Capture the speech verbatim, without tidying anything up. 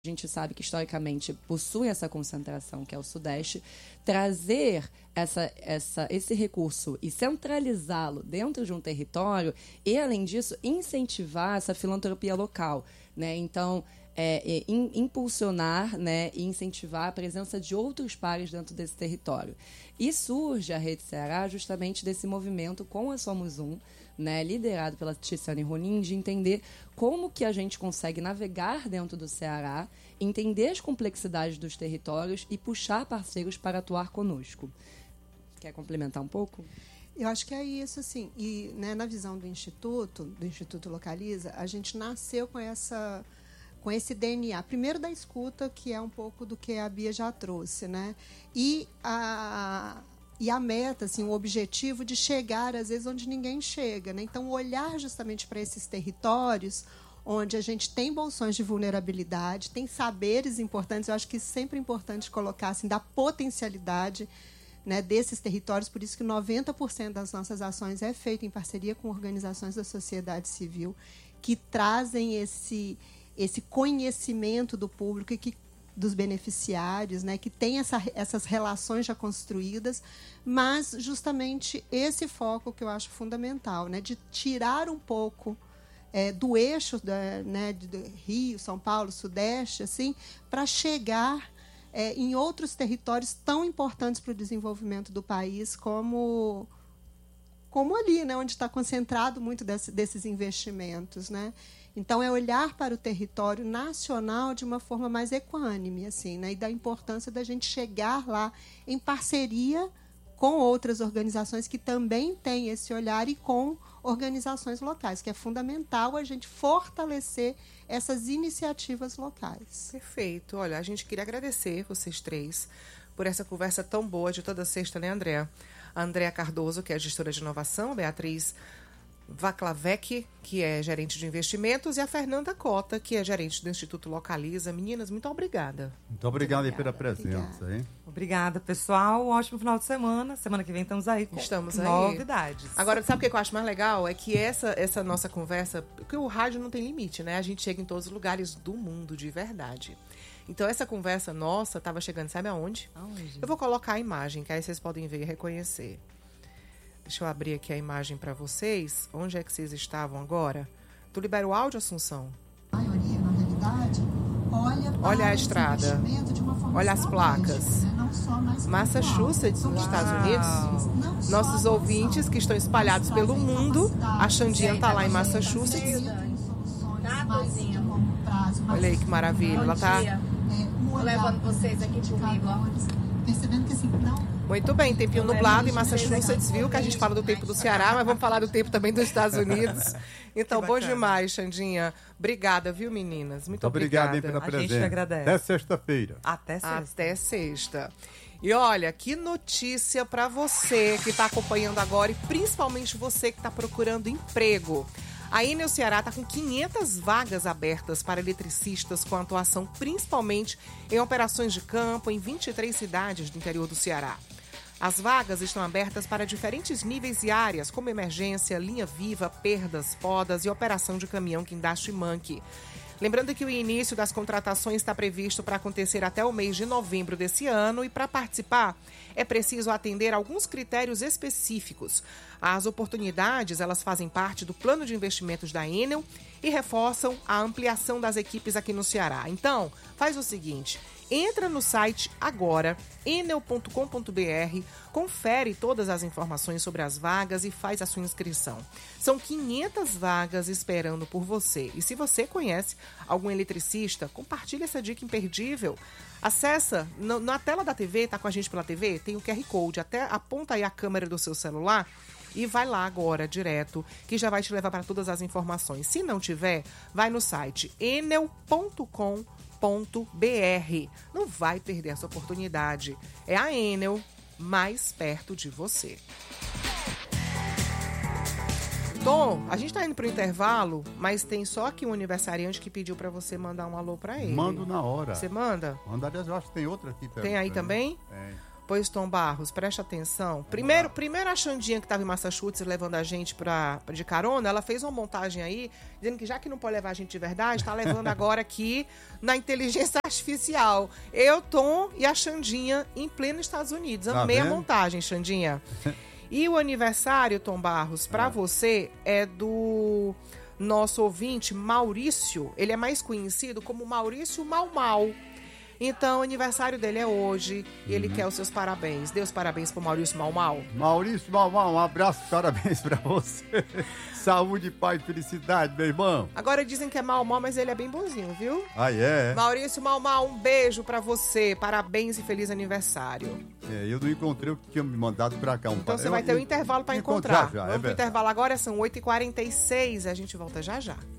a gente sabe que historicamente possui essa concentração, que é o Sudeste, trazer essa, essa, esse recurso e centralizá-lo dentro de um território e, além disso, incentivar essa filantropia local, né? Então, é, é, in, impulsionar, né, e incentivar a presença de outros pares dentro desse território. E surge a Rede Ceará justamente desse movimento com a Somos Um, né, liderado pela Ticiane Rolim, de entender como que a gente consegue navegar dentro do Ceará, entender as complexidades dos territórios e puxar parceiros para atuar conosco. Quer complementar um pouco? Eu acho que é isso, assim. E, né, na visão do Instituto, do Instituto Localiza, a gente nasceu com essa... com esse D N A, primeiro da escuta, que é um pouco do que a Bia já trouxe, né? E a, e a meta, assim, o objetivo de chegar, às vezes, onde ninguém chega, né? Então, olhar justamente para esses territórios onde a gente tem bolsões de vulnerabilidade, tem saberes importantes, eu acho que sempre é importante colocar, assim, da potencialidade, né, desses territórios, por isso que noventa por cento das nossas ações é feita em parceria com organizações da sociedade civil, que trazem esse... esse conhecimento do público e que, dos beneficiários, né, que tem essa, essas relações já construídas, mas justamente esse foco que eu acho fundamental, né, de tirar um pouco é, do eixo da, né, de, de Rio, São Paulo, Sudeste, assim, para chegar é, em outros territórios tão importantes para o desenvolvimento do país, como, como ali, né, onde está concentrado muito desse, desses investimentos, né? Então, é olhar para o território nacional de uma forma mais equânime, assim, né? E da importância da gente chegar lá em parceria com outras organizações que também têm esse olhar e com organizações locais, que é fundamental a gente fortalecer essas iniciativas locais. Perfeito. Olha, a gente queria agradecer vocês três por essa conversa tão boa de toda sexta, né, Andréa? A Andréa Cardoso, que é gestora de inovação, a Beatriz Vaclavec, que é gerente de investimentos, e a Fernanda Cota, que é gerente do Instituto Localiza. Meninas, muito obrigada. Muito obrigado aí pela presença. Obrigada. Hein? Obrigada, pessoal. Um ótimo final de semana. Semana que vem estamos aí com Estamos aí. novidades. Agora, sabe o que eu acho mais legal? É que essa, essa nossa conversa, porque o rádio não tem limite, né? A gente chega em todos os lugares do mundo, de verdade. Então, essa conversa nossa estava chegando, sabe aonde? Aonde? Eu vou colocar a imagem, que aí vocês podem ver e reconhecer. Deixa eu abrir aqui a imagem para vocês. Onde é que vocês estavam agora? Tu libera o áudio, Assunção? A maioria, na realidade, olha para Olha a esse estrada. investimento de uma forma Olha as placas. estratégica, né? Não só mais Massachusetts, nos Estados Unidos. Não só Nossos a ouvintes atenção, que estão espalhados mas pelo trazem mundo. capacidade, A Xandinha está lá em Massachusetts. em soluções mais de longo prazo, mais Olha aí que maravilha. Ela tá... é, um olhar levando vocês aqui comigo, ó. percebendo que assim, não... Muito bem, tempinho nublado em Massachusetts, viu? Que a gente fala do tempo do Ceará, mas vamos falar do tempo também dos Estados Unidos. Então, bom demais, Xandinha. Obrigada, viu, meninas? Muito, Muito obrigado obrigada. aí pela A gente presença. agradece. Até sexta-feira. Até sexta. Até sexta. E olha, que notícia para você que está acompanhando agora e principalmente você que está procurando emprego. A Enel Ceará está com quinhentas vagas abertas para eletricistas com atuação principalmente em operações de campo em vinte e três cidades do interior do Ceará. As vagas estão abertas para diferentes níveis e áreas, como emergência, linha viva, perdas, podas e operação de caminhão guindaste e manque. Lembrando que o início das contratações está previsto para acontecer até o mês de novembro desse ano e para participar é preciso atender alguns critérios específicos. As oportunidades, elas fazem parte do plano de investimentos da Enel e reforçam a ampliação das equipes aqui no Ceará. Então, faz o seguinte, entra no site agora, enel ponto com ponto br, confere todas as informações sobre as vagas e faz a sua inscrição. São quinhentas vagas esperando por você. E se você conhece algum eletricista, compartilha essa dica imperdível. Acessa, no, na tela da T V, tá com a gente pela T V, tem o Q R Code, até aponta aí a câmera do seu celular e vai lá agora, direto, que já vai te levar para todas as informações. Se não tiver, vai no site enel ponto com ponto br. Não vai perder essa oportunidade. É a Enel mais perto de você. Tom, a gente tá indo pro intervalo, mas tem só aqui um aniversariante que pediu para você mandar um alô para ele. Mando na hora. Você manda? Manda, aliás, eu acho que tem outra aqui também. Tem aí também? Tem. Pois, Tom Barros, preste atenção. Primeiro, primeiro a Xandinha, que estava em Massachusetts levando a gente pra, de carona, ela fez uma montagem aí, dizendo que já que não pode levar a gente de verdade, está levando agora aqui na inteligência artificial. Eu, Tom e a Xandinha em pleno Estados Unidos. Tá Amei a vendo? montagem, Xandinha. E o aniversário, Tom Barros, para você é do nosso ouvinte Maurício. Ele é mais conhecido como Maurício Mau Mau. Então, o aniversário dele é hoje e ele quer os seus parabéns. Dê os parabéns pro Maurício Mau Mau. Maurício Mau Mau, um abraço, parabéns pra você. Saúde, paz e felicidade, meu irmão. Agora dizem que é Mau Mau, mas ele é bem bonzinho, viu? Ah, é? Maurício Mau Mau, um beijo pra você. Parabéns e feliz aniversário. É, eu não encontrei o que tinha me mandado pra cá. Um Então, pa- você eu- vai ter um eu- intervalo pra encontrar encontrar. já, é Vamos pro verdade. intervalo agora, são oito e quarenta e seis. A gente volta já já.